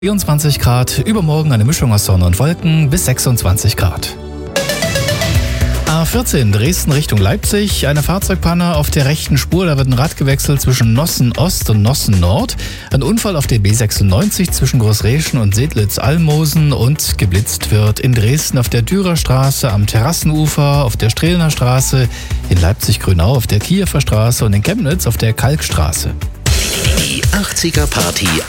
24 Grad, übermorgen eine Mischung aus Sonne und Wolken bis 26 Grad. A14 Dresden Richtung Leipzig, eine Fahrzeugpanne auf der rechten Spur, da wird ein Rad gewechselt zwischen Nossen Ost und Nossen Nord. Ein Unfall auf der B96 zwischen Großreschen und Sedlitz-Almosen und geblitzt wird in Dresden auf der Dürerstraße, am Terrassenufer, auf der Strehlner Straße, in Leipzig-Grünau auf der Kiewer Straße und in Chemnitz auf der Kalkstraße. Die 80er Party